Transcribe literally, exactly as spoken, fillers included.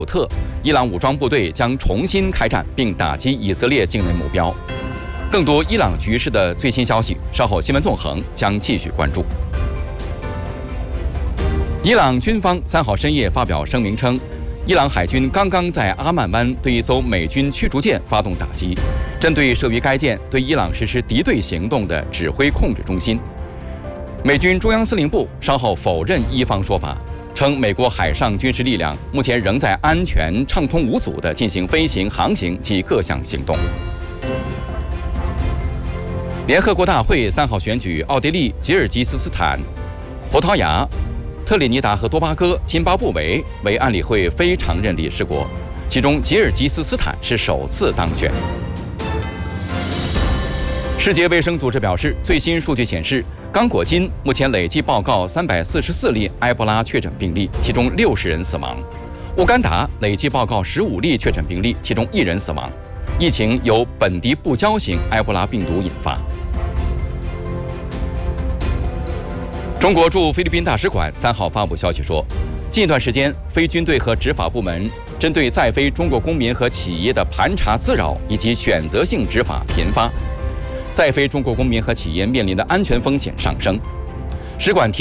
特，伊朗武装部队将重新开战，并打击以色列境内目标。更多伊朗局势的最新消息，稍后新闻纵横将继续关注。伊朗军方三号深夜发表声明称，伊朗海军刚刚在阿曼湾对一艘美军驱逐舰发动打击，针对设于该舰对伊朗实施敌对行动的指挥控制中心。美军中央司令部稍后否认伊方说法，称美国海上军事力量目前仍在安全畅通无阻地进行飞行、航行及各项行动。联合国大会三号选举奥地利、吉尔吉斯斯坦、葡萄牙、特立尼达和多巴哥、津巴布韦为安理会非常任理事国，其中吉尔吉斯斯坦是首次当选。世界卫生组织表示，最新数据显示，刚果金目前累计报告三百四十四例埃博拉确诊病例，其中六十人死亡；乌干达累计报告十五例确诊病例，其中一人死亡。疫情由本地不交型埃博拉病毒引发。中国驻菲律宾大使馆三号发布消息说，近一段时间，非军队和执法部门针对在菲中国公民和企业的盘查滋扰以及选择性执法频发，在菲中国公民和企业面临的安全风险上升。使馆提